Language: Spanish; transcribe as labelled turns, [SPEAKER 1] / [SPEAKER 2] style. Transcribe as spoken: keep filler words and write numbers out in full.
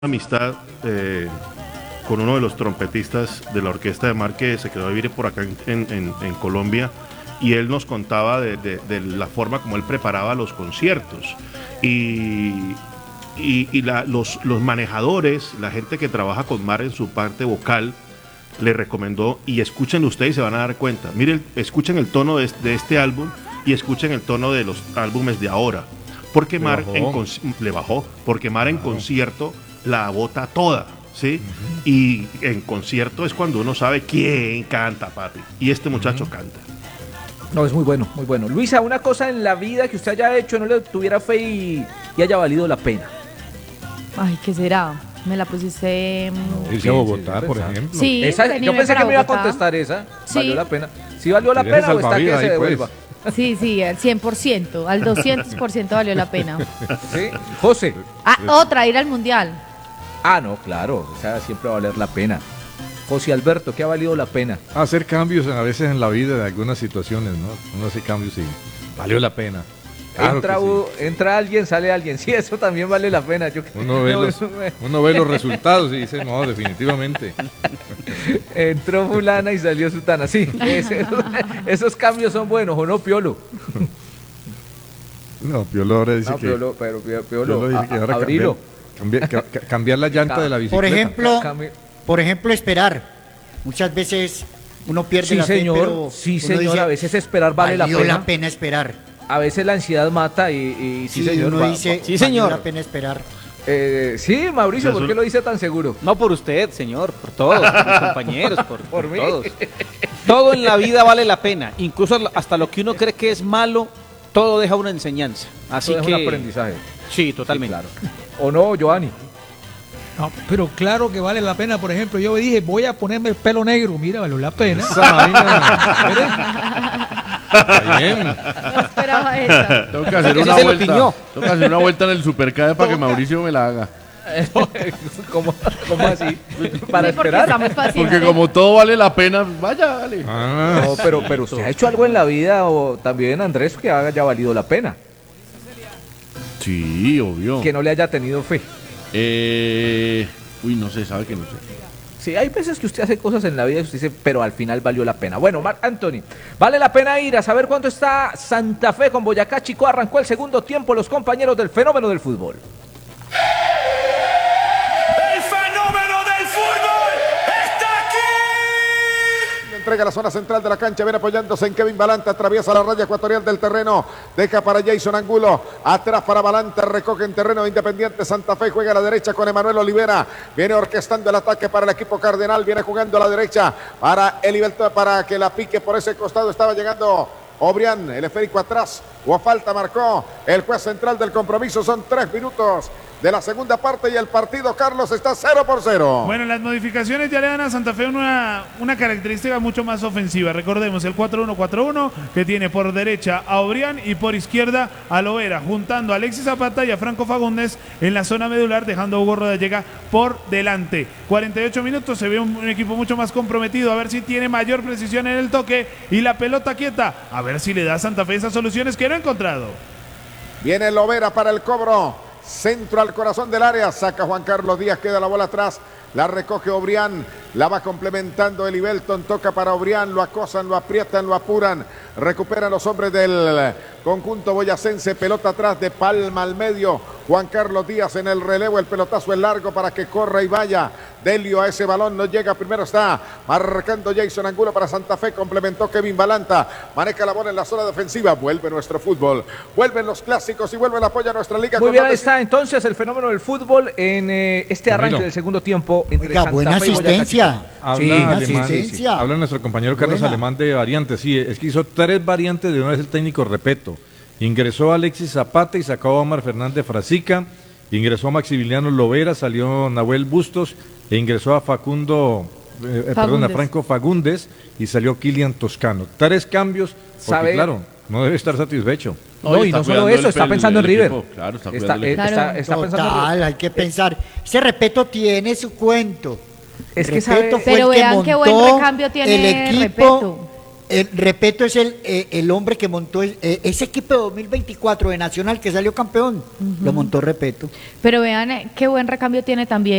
[SPEAKER 1] amistad eh, con uno de los trompetistas de la orquesta de Mar que se quedó a vivir por acá en, en, en Colombia, y él nos contaba de, de, de la forma como él preparaba los conciertos y, y, y la, los, los manejadores, la gente que trabaja con Mar en su parte vocal, le recomendó, y escuchen ustedes y se van a dar cuenta, miren, escuchen el tono de, de este álbum y escuchen el tono de los álbumes de ahora, porque le Mar bajó. En, le bajó, porque Mar en concierto la bota toda, ¿sí? Uh-huh. Y en concierto es cuando uno sabe quién canta, papi. Y este muchacho uh-huh. canta.
[SPEAKER 2] No, es muy bueno, muy bueno. Luisa, una cosa en la vida que usted haya hecho, no le tuviera fe y, y haya valido la pena.
[SPEAKER 3] Ay, ¿qué será? Me la pusiste...
[SPEAKER 4] No, irse a Bogotá, por ejemplo.
[SPEAKER 3] Sí,
[SPEAKER 2] esa, yo pensé que me iba a contestar esa. Sí. ¿Valió la pena? ¿Sí valió la pena o está que se devuelva?
[SPEAKER 3] Pues. Sí, sí, al cien por ciento, al doscientos por ciento valió la pena.
[SPEAKER 2] ¿Sí? José.
[SPEAKER 3] Ah, otra, ir al Mundial.
[SPEAKER 2] Ah, no, claro, o sea, siempre va a valer la pena. José Alberto, ¿qué ha valido la pena?
[SPEAKER 4] Hacer cambios a veces en la vida de algunas situaciones, ¿no? Uno hace cambios y valió la pena. Claro
[SPEAKER 2] entra,
[SPEAKER 4] sí.
[SPEAKER 2] entra alguien, sale alguien. Sí, eso también vale la pena. Yo,
[SPEAKER 4] uno, ve los, uno ve los resultados y dice, no, definitivamente.
[SPEAKER 2] Entró fulana y salió sutana. Sí, ese, esos, esos cambios son buenos, ¿o no, Piolo?
[SPEAKER 4] No, Piolo ahora dice
[SPEAKER 2] no,
[SPEAKER 4] que...
[SPEAKER 2] Piolo, pero Piolo,
[SPEAKER 4] Piolo dice que ahora
[SPEAKER 2] abrilo.
[SPEAKER 4] Cambiar, cambiar, cambiar la llanta Cam- de la bicicleta.
[SPEAKER 5] Por ejemplo, por ejemplo, esperar. Muchas veces uno pierde
[SPEAKER 2] sí,
[SPEAKER 5] la
[SPEAKER 2] señor,
[SPEAKER 5] fe, pero
[SPEAKER 2] sí, señor,
[SPEAKER 5] dice,
[SPEAKER 2] a veces esperar vale la pena.
[SPEAKER 5] Valió la pena esperar.
[SPEAKER 2] A veces la ansiedad mata y, y sí,
[SPEAKER 5] sí,
[SPEAKER 2] señor.
[SPEAKER 5] Uno dice,
[SPEAKER 2] va,
[SPEAKER 5] sí, señor. Valió la pena esperar.
[SPEAKER 2] Eh, sí, Mauricio, ¿por qué lo dice tan seguro?
[SPEAKER 6] No por usted, señor, por todos, por mis compañeros, por,
[SPEAKER 2] por,
[SPEAKER 6] por
[SPEAKER 2] mí.
[SPEAKER 6] todos. Todo en la vida vale la pena, incluso hasta lo que uno cree que es malo, todo deja una enseñanza. Así
[SPEAKER 2] todo
[SPEAKER 6] que
[SPEAKER 2] es un aprendizaje.
[SPEAKER 6] Sí, totalmente.
[SPEAKER 2] Sí, claro. ¿O no, Giovanni?
[SPEAKER 7] No, pero claro que vale la pena. Por ejemplo, yo dije, voy a ponerme el pelo negro. Mira, valió la pena.
[SPEAKER 4] Está bien.
[SPEAKER 3] No esperaba esa.
[SPEAKER 8] Tengo que hacer una vuelta. Tengo que hacer una vuelta en el Supercade para que Mauricio me la haga.
[SPEAKER 2] ¿Cómo, cómo así? ¿Para
[SPEAKER 3] sí, porque
[SPEAKER 2] esperar?
[SPEAKER 8] Porque como todo vale la pena, vaya, dale.
[SPEAKER 4] Ah,
[SPEAKER 2] no, pero, pero usted ha hecho algo en la vida, o también, Andrés, que haya valido la pena.
[SPEAKER 8] Sí, obvio.
[SPEAKER 2] Que no le haya tenido fe.
[SPEAKER 8] Eh, uy, no sé, sabe que no sé.
[SPEAKER 2] Sí, hay veces que usted hace cosas en la vida y usted dice, pero al final valió la pena. Bueno, Marc Anthony, vale la pena ir a saber cuánto está Santa Fe con Boyacá Chico. Arrancó el segundo tiempo los compañeros del fenómeno del fútbol.
[SPEAKER 9] ¡El fenómeno del fútbol está aquí!
[SPEAKER 10] Entrega la zona central de la cancha, viene apoyándose en Kevin Balanta, atraviesa la raya ecuatorial del terreno, deja para Jason Angulo, atrás para Balanta, recoge en terreno Independiente Santa Fe, juega a la derecha con Emanuel Olivera, viene orquestando el ataque para el equipo cardenal, viene jugando a la derecha para Eliberto, para que la pique por ese costado, estaba llegando Obrián, el esférico atrás, o a falta marcó el juez central del compromiso, son tres minutos de la segunda parte y el partido, Carlos, está cero por cero.
[SPEAKER 11] Bueno, las modificaciones ya le dan a Santa Fe una, una característica mucho más ofensiva. Recordemos el cuatro uno cuatro uno que tiene por derecha a Obrián y por izquierda a Lovera, juntando a Alexis Zapata y a Franco Fagundes en la zona medular, dejando a Hugo Rodallega por delante. cuarenta y ocho minutos, se ve un, un equipo mucho más comprometido, a ver si tiene mayor precisión en el toque y la pelota quieta, a ver si le da a Santa Fe esas soluciones que no ha encontrado.
[SPEAKER 10] Viene Lovera para el cobro. Centro al corazón del área, saca Juan Carlos Díaz, queda la bola atrás, la recoge Obrián, la va complementando Elivelton, toca para Obrián, lo acosan, lo aprietan, lo apuran, recuperan los hombres del conjunto boyacense, pelota atrás de Palma al medio, Juan Carlos Díaz en el relevo, el pelotazo es largo para que corra y vaya, Delio a ese balón, no llega, primero está marcando Jason Angulo para Santa Fe, complementó Kevin Balanta, maneja la bola en la zona defensiva, vuelve nuestro fútbol, vuelven los clásicos y vuelve el apoyo a nuestra liga.
[SPEAKER 2] Muy bien, ahí está entonces el fenómeno del fútbol en eh, este arranque Camilo. Del segundo tiempo entre
[SPEAKER 5] Oiga,
[SPEAKER 2] Santa
[SPEAKER 5] buena
[SPEAKER 2] Fe y
[SPEAKER 5] asistencia.
[SPEAKER 4] Habla,
[SPEAKER 5] sí,
[SPEAKER 4] alemán,
[SPEAKER 5] asistencia.
[SPEAKER 4] habla nuestro compañero Carlos
[SPEAKER 5] Buena.
[SPEAKER 4] Alemán de variantes, sí, es que hizo tres variantes de una vez el técnico, repito, ingresó a Alexis Zapata y sacó a Omar Fernández Frasica, ingresó a Maximiliano Lovera, salió Nahuel Bustos e ingresó a Facundo, eh, perdón, a Franco Fagundes y salió Kilian Toscano. Tres cambios, porque ¿sabe? Claro, no debe estar satisfecho.
[SPEAKER 2] No, no y no solo eso, está pensando en River.
[SPEAKER 8] Claro, está,
[SPEAKER 2] está, eh,
[SPEAKER 3] claro.
[SPEAKER 2] está, está
[SPEAKER 5] Total,
[SPEAKER 2] pensando en River.
[SPEAKER 5] hay que pensar. Ese Repeto tiene su cuento.
[SPEAKER 2] Es que
[SPEAKER 5] Repeto
[SPEAKER 2] sabe,
[SPEAKER 5] fue
[SPEAKER 3] pero
[SPEAKER 5] el que
[SPEAKER 3] vean qué buen
[SPEAKER 5] montó
[SPEAKER 3] recambio tiene
[SPEAKER 5] el equipo.
[SPEAKER 3] Repeto.
[SPEAKER 5] El Repeto es el, eh, el hombre que montó el- eh, ese equipo de dos mil veinticuatro de Nacional que salió campeón. Lo montó Repeto.
[SPEAKER 3] Pero vean eh, qué buen recambio tiene también